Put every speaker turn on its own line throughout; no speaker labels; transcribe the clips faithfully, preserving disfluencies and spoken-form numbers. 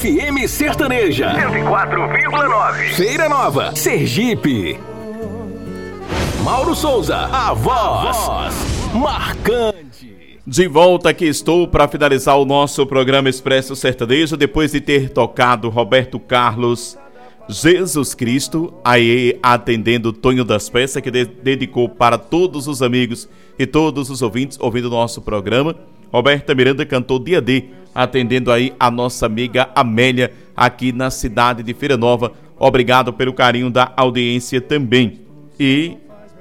F M Sertaneja cento e quatro vírgula nove. Feira Nova, Sergipe. Mauro Souza, a voz, a voz marcante.
De volta aqui estou para finalizar o nosso programa Expresso Sertanejo, depois de ter tocado Roberto Carlos, Jesus Cristo, aí atendendo Tonho das Peças, que de- dedicou para todos os amigos e todos os ouvintes ouvindo o nosso programa. Roberta Miranda cantou Dia D, atendendo aí a nossa amiga Amélia, aqui na cidade de Feira Nova. Obrigado pelo carinho da audiência também. E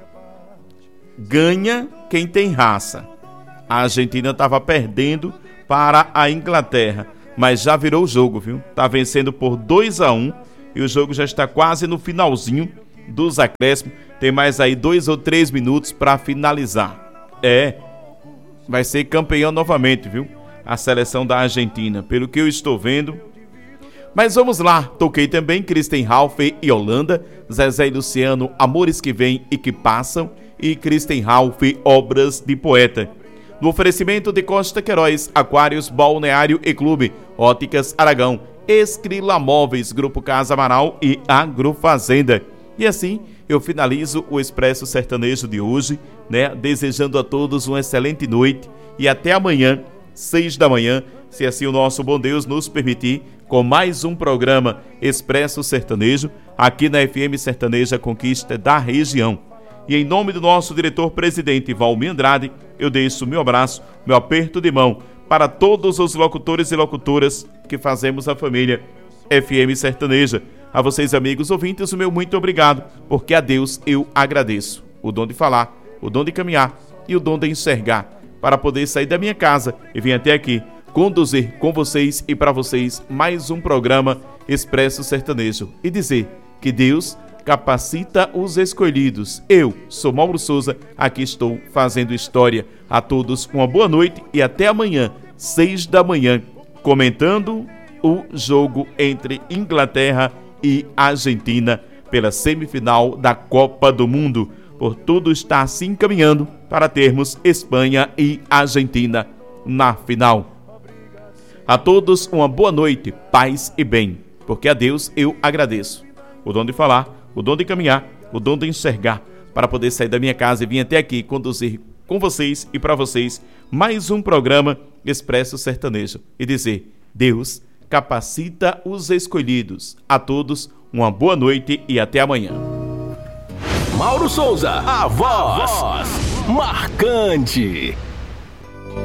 ganha quem tem raça. A Argentina estava perdendo para a Inglaterra, mas já virou o jogo, viu? Tá vencendo por dois a um e o jogo já está quase no finalzinho dos acréscimos. Tem mais aí dois ou três minutos para finalizar. É, vai ser campeão novamente, viu? A seleção da Argentina, pelo que eu estou vendo. Mas vamos lá, toquei também Kristen Ralph e Holanda, Zezé e Luciano, Amores que Vêm e que Passam, e Kristen Ralph, Obras de Poeta. No oferecimento de Costa Queiroz, Aquários, Balneário e Clube, Óticas Aragão, Escrila Móveis, Grupo Casa Amaral e Agrofazenda. E assim eu finalizo o Expresso Sertanejo de hoje, né? Desejando a todos uma excelente noite e até amanhã, seis da manhã, se assim o nosso bom Deus nos permitir, com mais um programa Expresso Sertanejo, aqui na F M Sertaneja Conquista da região. E em nome do nosso diretor-presidente Valmir Andrade, eu deixo o meu abraço, meu aperto de mão para todos os locutores e locutoras que fazemos a família F M Sertaneja. A vocês, amigos ouvintes, o meu muito obrigado, porque a Deus eu agradeço o dom de falar, o dom de caminhar e o dom de enxergar, para poder sair da minha casa e vir até aqui conduzir com vocês e para vocês mais um programa Expresso Sertanejo e dizer que Deus capacita os escolhidos. Eu sou Mauro Souza, aqui estou fazendo história. A todos uma boa noite e até amanhã, seis da manhã, comentando o jogo entre Inglaterra e Argentina pela semifinal da Copa do Mundo. Por tudo está assim caminhando para termos Espanha e Argentina na final. A todos uma boa noite, paz e bem, porque a Deus eu agradeço o dom de falar, o dom de caminhar, o dom de enxergar, para poder sair da minha casa e vir até aqui conduzir com vocês e para vocês mais um programa Expresso Sertanejo e dizer: Deus capacita os escolhidos. A todos uma boa noite e até amanhã.
Mauro Souza, a voz, a voz marcante.